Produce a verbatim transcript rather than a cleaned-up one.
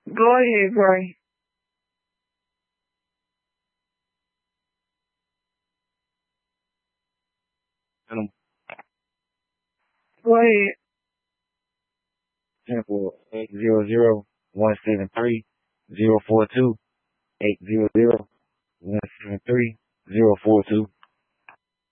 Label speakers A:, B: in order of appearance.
A: Go ahead, Gray.
B: Um,
A: Go ahead.
B: Temple eight zero zero one seven three zero four two eight zero zero one seven three zero four two.